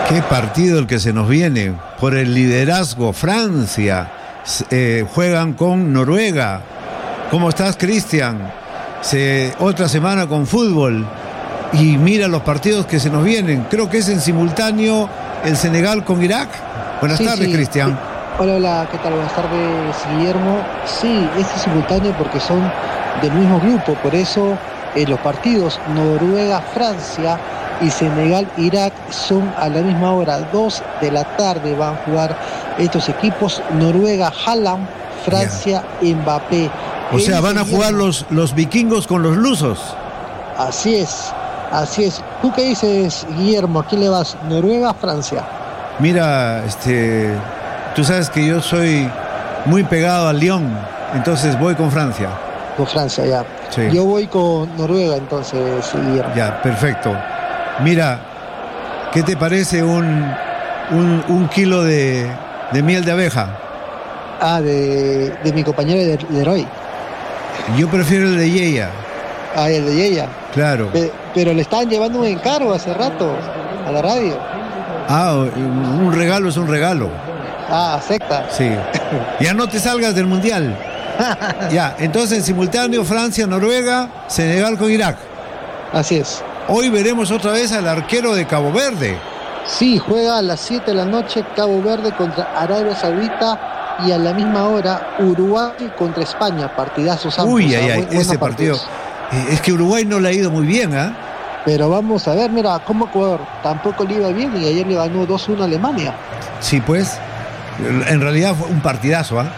Qué partido el que se nos viene. Por el liderazgo, Francia juegan con Noruega. ¿Cómo estás, Cristian? Otra semana con fútbol. Y mira los partidos que se nos vienen. Creo que es en simultáneo el Senegal con Irak. Buenas tardes, Cristian. Hola, ¿qué tal? Buenas tardes, Guillermo. Sí, este es simultáneo porque son del mismo grupo. Por eso los partidos Noruega-Francia y Senegal-Irak son a la misma hora. 2 de la tarde van a jugar estos equipos. Noruega, Haaland, Francia, Mbappé. O sea, van a jugar los vikingos con los lusos. Así es. ¿Tú qué dices, Guillermo? ¿A quién le vas? ¿Noruega, Francia? Mira, tú sabes que yo soy muy pegado al Lyon, entonces voy con Francia. Con Francia, ya. Sí. Yo voy con Noruega, entonces, Guillermo. Ya, perfecto. Mira, ¿qué te parece un kilo de miel de abeja? De mi compañero Leroy. Yo prefiero el de Yeya. El de Yeya. Claro. Pero le estaban llevando un encargo hace rato a la radio. Un regalo es un regalo. Acepta. Sí. Ya no te salgas del mundial. Ya, entonces en simultáneo Francia, Noruega, Senegal con Irak. Así es. Hoy veremos otra vez al arquero de Cabo Verde. Sí, juega a las 7 de la noche Cabo Verde contra Arabia Saudita y a la misma hora Uruguay contra España. Partidazos ambos. Ese partido. Es que Uruguay no le ha ido muy bien, ¿ah? Pero vamos a ver, mira, como Ecuador tampoco le iba bien y ayer le ganó 2-1 a Alemania. Sí, pues, en realidad fue un partidazo, ¿ah?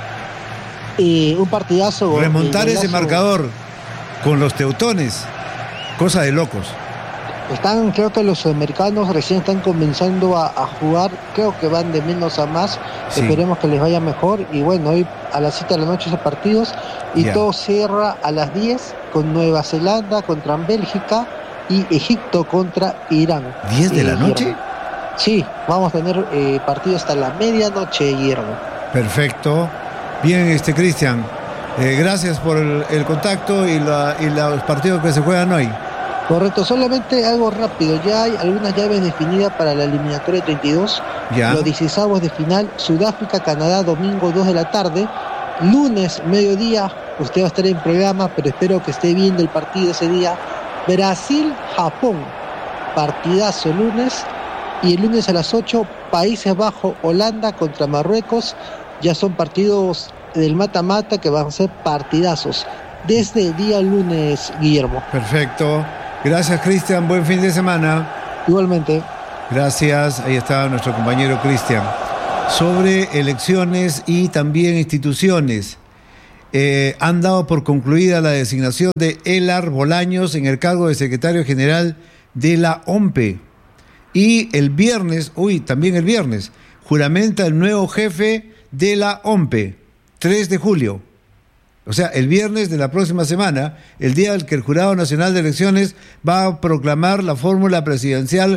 Un partidazo. Remontar ese marcador con los teutones, cosa de locos. Creo que los sudamericanos recién están comenzando a jugar, creo que van de menos a más, sí. Esperemos que les vaya mejor, y bueno, hoy a las 7 de la noche esos partidos, y todo cierra a las 10 con Nueva Zelanda contra Bélgica y Egipto contra Irán. ¿10 de la noche? Sí, vamos a tener partidos hasta la medianoche, Guillermo. Perfecto. Bien, Cristian, gracias por el contacto y los partidos que se juegan hoy. Correcto, solamente algo rápido, ya hay algunas llaves definidas para la eliminatoria 32, los 16avos de final, Sudáfrica, Canadá, domingo 2 de la tarde, lunes, mediodía, usted va a estar en programa, pero espero que esté viendo el partido ese día, Brasil, Japón, partidazo lunes, y el lunes a las 8, Países Bajos, Holanda contra Marruecos, ya son partidos del mata-mata que van a ser partidazos, desde el día lunes, Guillermo. Perfecto. Gracias, Cristian. Buen fin de semana. Igualmente. Gracias. Ahí está nuestro compañero Cristian. Sobre elecciones y también instituciones. Han dado por concluida la designación de Elar Bolaños en el cargo de secretario general de la OMPE. Y también el viernes, juramenta el nuevo jefe de la OMPE, 3 de julio. O sea, el viernes de la próxima semana, el día en que el Jurado Nacional de Elecciones va a proclamar la fórmula presidencial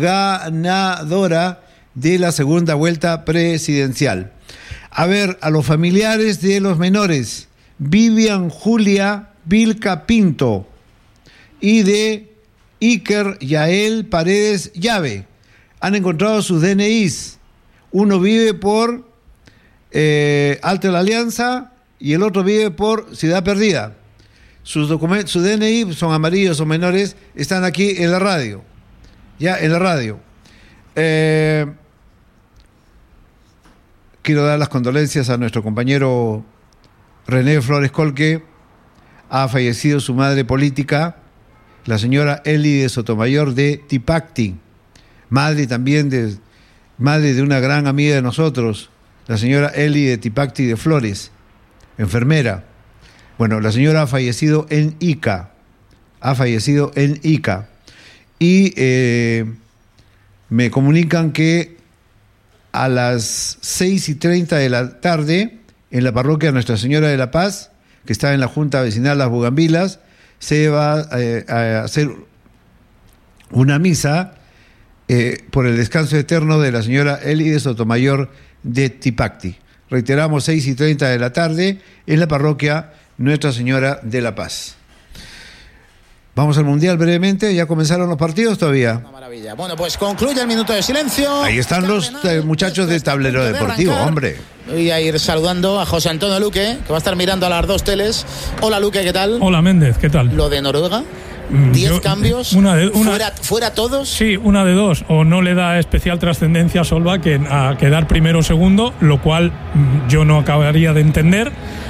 ganadora de la segunda vuelta presidencial. A ver, a los familiares de los menores, Vivian Julia Vilca Pinto y de Iker Yael Paredes Llave, han encontrado sus DNIs. Uno vive por Alto de la Alianza y el otro vive por Ciudad Perdida. Sus documentos, su DNI son amarillos o menores, están aquí en la radio. Ya, en la radio. Quiero dar las condolencias a nuestro compañero René Flores Colque. Ha fallecido su madre política, la señora Eli de Sotomayor de Tipacti, madre de una gran amiga de nosotros, la señora Eli de Tipacti de Flores, enfermera. Bueno, la señora ha fallecido en Ica. Y me comunican que a las 6:30 de la tarde, en la parroquia Nuestra Señora de la Paz, que está en la Junta Vecinal Las Bugambilas, se va a hacer una misa por el descanso eterno de la señora Eli de Sotomayor de Tipacti. Reiteramos, 6:30 de la tarde en la parroquia Nuestra Señora de la Paz. Vamos al Mundial brevemente, ya comenzaron los partidos todavía. Una maravilla. Bueno, pues concluye el minuto de silencio. Ahí están los muchachos de Tablero Deportivo, hombre. Voy a ir saludando a José Antonio Luque, que va a estar mirando a las dos teles. Hola Luque, ¿qué tal? Hola Méndez, ¿qué tal? Lo de Noruega. 10 cambios, fuera todos. Sí, una de dos. O no le da especial trascendencia a Solbakken a quedar primero o segundo, lo cual yo no acabaría de entender.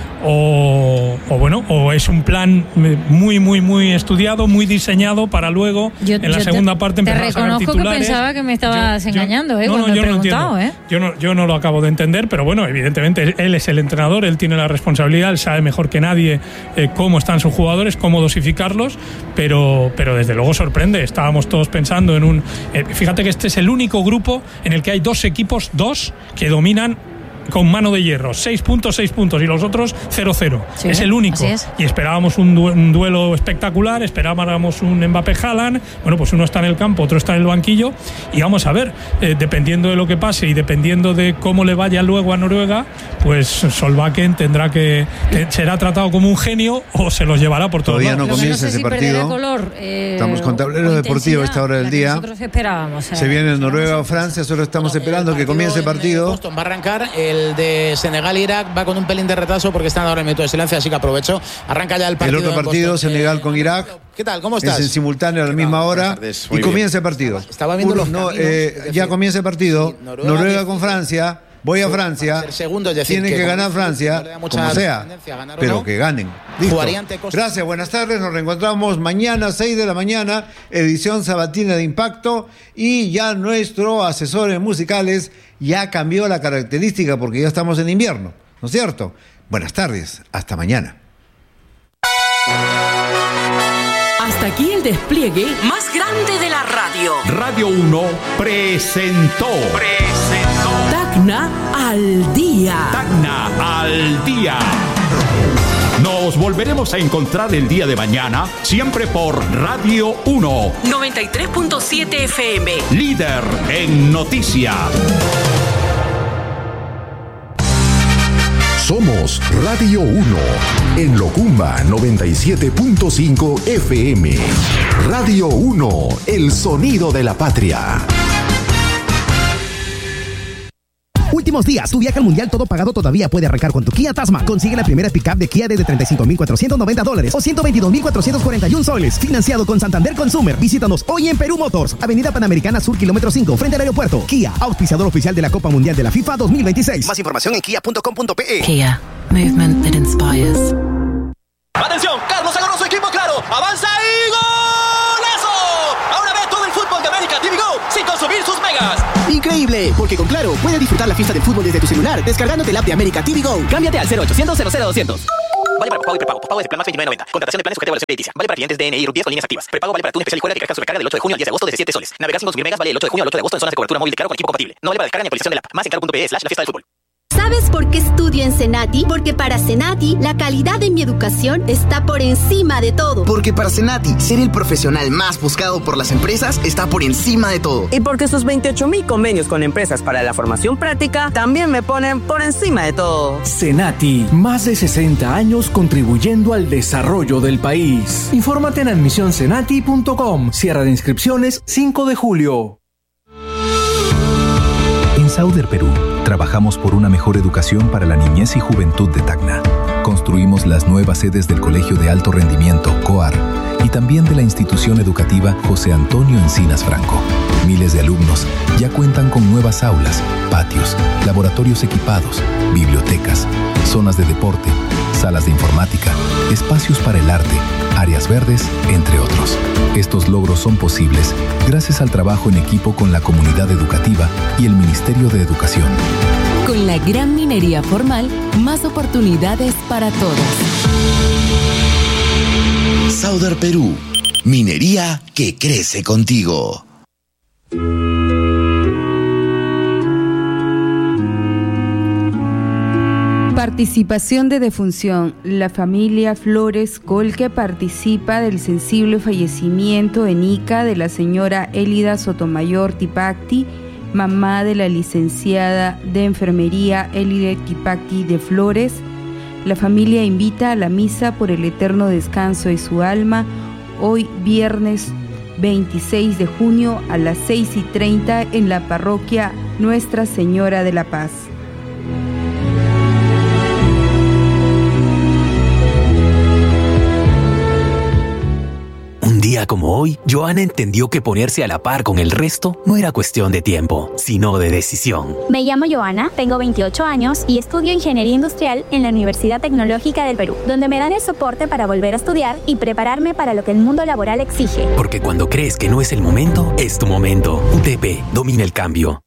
O es un plan muy estudiado, muy diseñado para luego en la segunda parte empezar a sacar titulares. Te reconozco que pensaba que me estabas engañando, cuando he preguntado, Yo no lo acabo de entender, pero bueno, evidentemente él es el entrenador, él tiene la responsabilidad, él sabe mejor que nadie cómo están sus jugadores, cómo dosificarlos, pero desde luego sorprende. Estábamos todos pensando en fíjate que este es el único grupo en el que hay dos equipos que dominan con mano de hierro, 6 puntos, y los otros 0-0. Sí, es el único. Y esperábamos un duelo espectacular, esperábamos un Mbappé-Haaland. Bueno, pues uno está en el campo, otro está en el banquillo. Y vamos a ver, dependiendo de lo que pase y dependiendo de cómo le vaya luego a Noruega, pues Solbakken será tratado como un genio o se los llevará por todo. Todavía no comienza ese partido. Estamos con Tablero Deportivo a esta hora del día. Nosotros esperábamos. Se viene el Noruega o Francia, solo estamos esperando que comience el partido. Va a arrancar el de Senegal-Irak, va con un pelín de retraso porque están ahora en minuto de silencio, así que aprovecho. Arranca ya el partido. El otro partido, Senegal con Irak. ¿Qué tal? ¿Cómo estás? Es en simultáneo a la misma hora y comienza el partido. Estaba viendo ya comienza el partido. Noruega con Francia. Voy a Francia. Tienen que ganar Francia, como sea, pero que ganen. Listo. Gracias, buenas tardes. Nos reencontramos mañana, 6 de la mañana, edición sabatina de Impacto. Y ya nuestro asesor en musicales ya cambió la característica porque ya estamos en invierno, ¿no es cierto? Buenas tardes, hasta mañana. Hasta aquí el despliegue más grande de la radio. Radio 1 presentó. Tacna al día. Tacna al día. Nos volveremos a encontrar el día de mañana, siempre por Radio 1. 93.7 FM. Líder en noticias. Somos Radio 1 en Locumba 97.5 FM. Radio 1, el sonido de la patria. Últimos días, tu viaje al mundial todo pagado todavía puede arrancar con tu Kia Tasman. Consigue la primera pick-up de Kia desde $35,490 o $122,441 soles. Financiado con Santander Consumer. Visítanos hoy en Perú Motors, Avenida Panamericana Sur, kilómetro 5, frente al aeropuerto. Kia, auspiciador oficial de la Copa Mundial de la FIFA 2026. Más información en kia.com.pe. Kia, movement that inspires. Atención, Carlos agarró su equipo claro. Avanza y ¡golazo! Ahora ve todo el fútbol de América TV Go sin consumir sus megas. Increíble, porque con Claro puedes disfrutar la fiesta del fútbol desde tu celular descargándote el app de América TV Go. Cámbiate al 0800 00200. Vale para pago y prepago. Pago de plan más 29.90. Contratación de planes sujeta a evaluación crediticia. Vale para clientes DNI y RUT 10 con líneas activas. Prepago vale para tu especial y juega que carga su recarga del 8 de junio al 10 de agosto de 17 soles. Navegar sin consumir megas vale del 8 de junio al 8 de agosto en zonas de cobertura móvil de Claro con equipo compatible. No vale para descarga ni actualización del app. Más en claro.pe/la fiesta del fútbol. ¿Sabes por qué estudio en Senati? Porque para Senati, la calidad de mi educación está por encima de todo. Porque para Senati, ser el profesional más buscado por las empresas está por encima de todo. Y porque sus 28,000 convenios con empresas para la formación práctica también me ponen por encima de todo. Senati, más de 60 años contribuyendo al desarrollo del país. Infórmate en admisionsenati.com. Cierre de inscripciones 5 de julio. En Sauder Perú, trabajamos por una mejor educación para la niñez y juventud de Tacna. Construimos las nuevas sedes del Colegio de Alto Rendimiento, COAR, y también de la institución educativa José Antonio Encinas Franco. Miles de alumnos ya cuentan con nuevas aulas, patios, laboratorios equipados, bibliotecas, zonas de deporte, salas de informática, espacios para el arte, áreas verdes, entre otros. Estos logros son posibles gracias al trabajo en equipo con la comunidad educativa y el Ministerio de Educación. Con la gran minería formal, más oportunidades para todos. Sauder Perú, minería que crece contigo. Participación de defunción. La familia Flores Colque participa del sensible fallecimiento en Ica de la señora Élida Sotomayor Tipacti, mamá de la licenciada de enfermería Élida Tipacti de Flores. La familia invita a la misa por el eterno descanso de su alma hoy viernes 26 de junio a las 6:30 en la parroquia Nuestra Señora de la Paz. Un día como hoy, Joana entendió que ponerse a la par con el resto no era cuestión de tiempo, sino de decisión. Me llamo Joana, tengo 28 años y estudio Ingeniería Industrial en la Universidad Tecnológica del Perú, donde me dan el soporte para volver a estudiar y prepararme para lo que el mundo laboral exige. Porque cuando crees que no es el momento, es tu momento. UTP, domina el cambio.